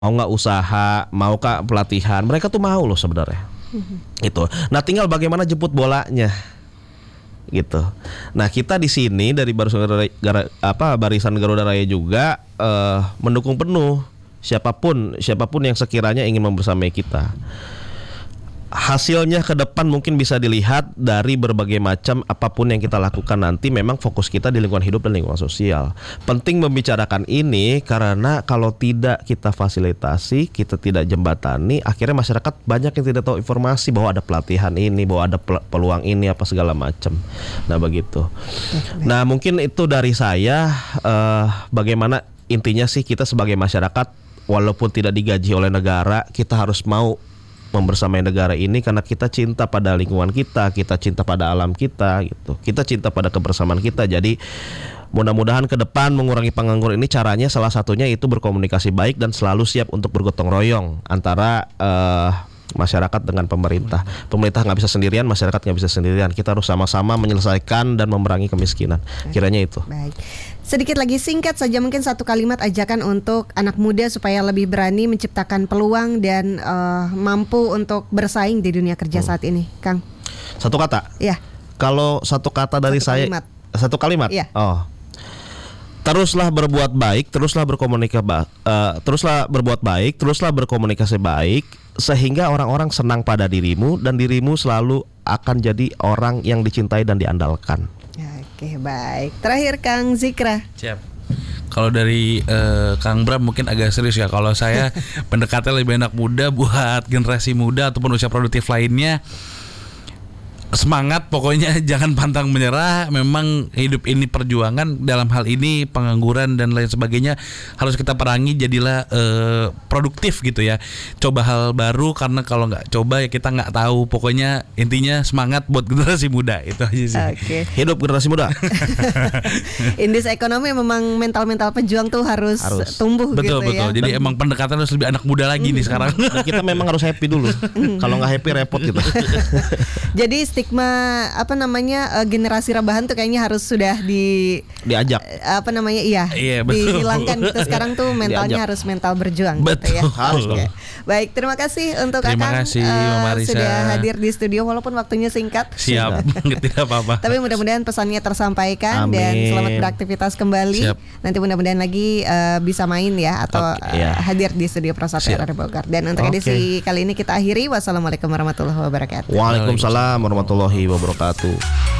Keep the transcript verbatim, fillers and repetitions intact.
mau nggak usaha, mau kak pelatihan, mereka tuh mau loh sebenarnya. Mm-hmm. Itu. Nah tinggal bagaimana jemput bolanya, gitu. Nah kita di sini dari barisan Garuda, apa barisan Garuda Raya juga uh, mendukung penuh siapapun siapapun yang sekiranya ingin membersamai kita. Hasilnya ke depan mungkin bisa dilihat dari berbagai macam apapun yang kita lakukan nanti. Memang fokus kita di lingkungan hidup dan lingkungan sosial. Penting membicarakan ini karena kalau tidak kita fasilitasi, kita tidak jembatani, akhirnya masyarakat banyak yang tidak tahu informasi bahwa ada pelatihan ini, bahwa ada peluang ini apa segala macam. Nah begitu. Nah mungkin itu dari saya. uh, Bagaimana intinya sih kita sebagai masyarakat, walaupun tidak digaji oleh negara, kita harus mau membersamai negara ini karena kita cinta pada lingkungan kita, kita cinta pada alam kita, gitu. Kita cinta pada kebersamaan kita. Jadi mudah-mudahan ke depan mengurangi pengangguran ini caranya salah satunya itu berkomunikasi baik dan selalu siap untuk bergotong royong antara uh, masyarakat dengan pemerintah. Pemerintah nggak bisa sendirian, masyarakat nggak bisa sendirian. Kita harus sama-sama menyelesaikan dan memerangi kemiskinan. Kiranya itu. Baik. Sedikit lagi singkat saja mungkin satu kalimat ajakan untuk anak muda supaya lebih berani menciptakan peluang dan uh, mampu untuk bersaing di dunia kerja hmm. saat ini, Kang. Satu kata. Ya. Kalau satu kata dari satu saya. Kalimat. Satu kalimat. Ya. Oh. Teruslah berbuat baik, teruslah berkomunikasi, uh, teruslah berbuat baik, teruslah berkomunikasi baik, sehingga orang-orang senang pada dirimu dan dirimu selalu akan jadi orang yang dicintai dan diandalkan. Oke, baik. Terakhir Kang Zikra. Siap. Kalau dari uh, Kang Bram mungkin agak serius ya. Kalau saya pendekatnya lebih anak muda buat generasi muda ataupun usia produktif lainnya. Semangat pokoknya, jangan pantang menyerah. Memang hidup ini perjuangan, dalam hal ini pengangguran dan lain sebagainya harus kita perangi. Jadilah uh, produktif gitu ya. Coba hal baru, karena kalau nggak coba ya kita nggak tahu. Pokoknya intinya semangat buat generasi muda, itu aja sih. Okay. Hidup generasi muda. Indis ekonomi memang mental-mental pejuang tuh harus, harus. tumbuh betul, gitu betul. ya. Jadi dan emang pendekatan harus lebih anak muda lagi mm. nih sekarang. Dan kita memang harus happy dulu. Kalau nggak happy repot gitu. Jadi stigma apa namanya uh, generasi rebahan tuh kayaknya harus sudah di diajak uh, apa namanya iya, iya dihilangkan gitu. Sekarang tuh mentalnya diajak. Harus mental berjuang. Betul. Gitu ya. Harus okay. Baik, terima kasih untuk terima Akang kasih, uh, sudah hadir di studio walaupun waktunya singkat. Siap. Tidak apa-apa. Tapi mudah-mudahan pesannya tersampaikan. Amin. Dan selamat beraktivitas kembali. Siap. Nanti mudah-mudahan lagi uh, bisa main ya atau okay, yeah. uh, hadir di studio Prasatya Radio Bogor. Dan untuk okay. edisi kali ini kita akhiri. Wassalamualaikum warahmatullahi wabarakatuh. Waalaikumsalam warahmatullahi wabarakatuh.